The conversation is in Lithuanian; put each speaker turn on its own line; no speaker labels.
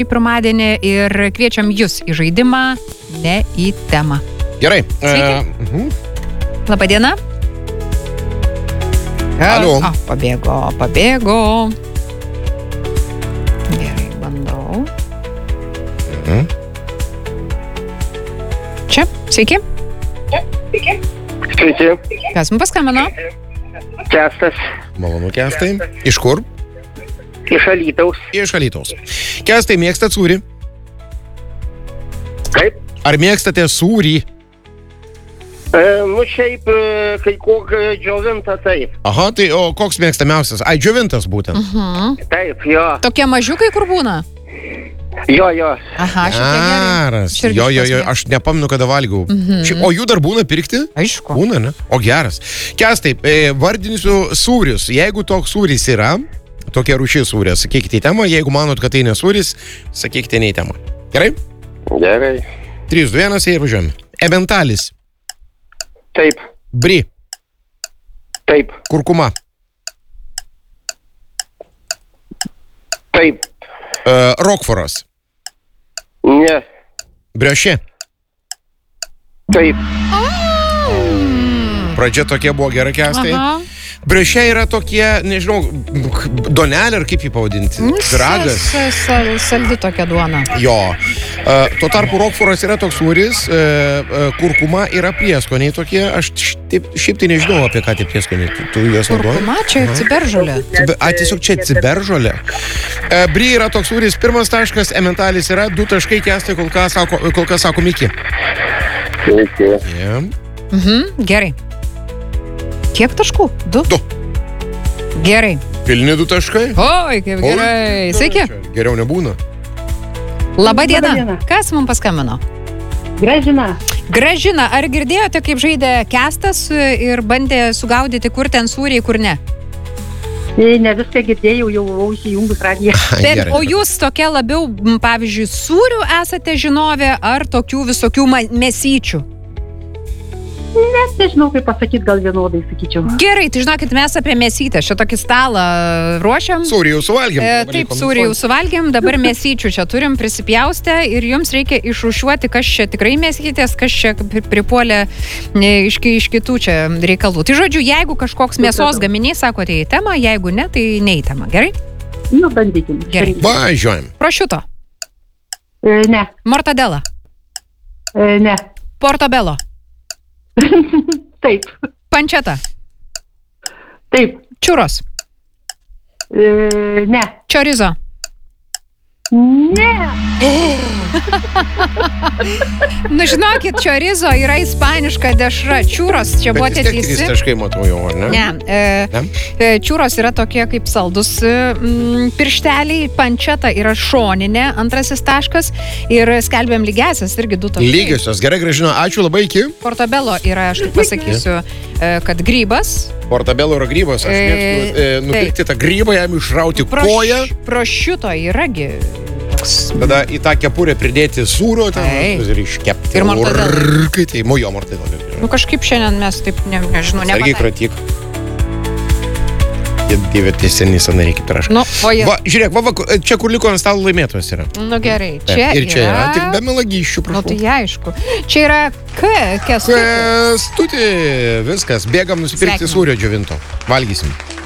pirmadienį ir kviečiam jūs į žaidimą, ne į temą.
Gerai.
Labadiena.
Alio.
Pabėgo. Gerai, bandau. Čia, sveiki.
Sveiki.
Kas mums paskambino?
Kestas.
Malonu, Kestai. Iš kur?
Iš Alytaus.
Iš Alytaus. Kestai, mėgstat sūrį?
Kaip?
Ar mėgstate sūrį?
Šiaip, kai kokį džiovintą, taip.
Aha, tai o koks mėgstamiausias? Ai, džiovintas būtent.
Taip, jo.
Tokie mažiukai, kur būna?
Jo.
Aha, šitie gerai.
Geras. Jo, aš nepamenu, kada valgiau. O jų dar būna pirkti?
Aišku.
Būna, ne? O geras. Kestai, vardinsiu sūrius. Jeigu toks sūris yra, tokia rūšis sūrė, sakykite į temą. Jeigu manot, kad tai nesūris, sakykite ne į temą. Gerai?
Gerai.
3, 2, 1 ir važiuojame. Ementalis.
Taip.
Bri.
Taip.
Kurkuma.
Taip.
Rokforas.
Ne.
Briošė.
Taip.
Pradžia tokia buvo gera, Kestai.
Aha.
Briošė yra tokie, nežinau, donelė ar kaip jį pavadinti. Pyragas.
Saldi tokia duona.
Jo. Tuo tarpu rokforas yra toks sūris, kurkuma yra prieskoniai tokie. Aš šiaip tai nežinau, apie ką tie prieskoniai. Tu juos naudoji?
Kurkuma, čia ciberžolė.
Tiesiog čia ciberžolė. Bri yra toks sūris, 1 taškas, ementalis yra 2 taškai, Kestai kol kas sako Miki.
Sveiki.
Yeah.
Gerai. Kiek taškų? 2?
2.
Gerai.
Pilni 2 taškai?
Oi, kaip gerai. Sveiki.
Geriau nebūna.
Labadiena.
Labadiena.
Kas mums paskambino?
Gražina,
ar girdėjote, kaip žaidė Kestas ir bandė sugaudyti, kur ten sūriai, kur ne?
ne viską girdėjau, jau buvau įsijungus radiją.
Bet, o jūs tokia labiau, pavyzdžiui, sūrių esate žinovė ar tokių visokių mėsyčių?
Nežinau, kaip pasakyti, gal vienodai sakyčiau.
Gerai, tai žinokit, mes apie mėsytę šitą tokį stalą ruošiam.
Sūrį jau suvalgėm.
Taip, sūrį jau suvalgėm, dabar mėsyčių čia turim prisipjaustę ir jums reikia išrūšiuoti, kas čia tikrai mėsytės, kas čia pripuolė iš kitų čia reikalų. Tai žodžiu, jeigu kažkoks mėsos gaminys, sakote į temą, jeigu ne, tai ne į temą. Gerai?
Bandykim.
Gerai.
Važiuojam.
Prosciutto.
Ne.
Mortadela.
Ne.
Portobello.
Taip.
Pancetta.
Taip.
Churros.
Ne.
Chorizo.
Ne.
Nu, žinokit, chorizo yra ispaniška dešra. Churros, čia buvote
Bet vis tiek 3
teisi.
taškai matau jau, ar ne?
Ne. Churros yra tokie kaip saldus piršteliai. Pancetta yra šoninė, 2 taškas. Ir skelbiam lygiasias, irgi 2 taškai.
Lygiosios. Gerai, Gražina, ačiū labai iki.
Portobello yra, aš taip pasakysiu, kad grybas.
Portobello yra grybas. Aš mėgstu nupirkti tą grybą, jam išrauti koją.
Prosciutto yragi.
Tada į tą kepurę pridėti sūrio ir iškepti.
Ir mortadela.
Tai mojo mortadela.
Nu, kažkaip šiandien mes taip, nežinau,
Sergiai kratyk. Dieve, tiesiai sąnariai kaip ir aš.
Nu, o jie.
Va, žiūrėk, čia kur liko ant stalo laimėtojas yra.
Nu, gerai.
Ir čia yra tik be melagysčių,
Nu,
prašau.
tai aišku. Čia yra Kęstutis.
Kęstuti, viskas, bėgam nusipirkti
Sveikinam.
sūrio džiovinto. Valgysim.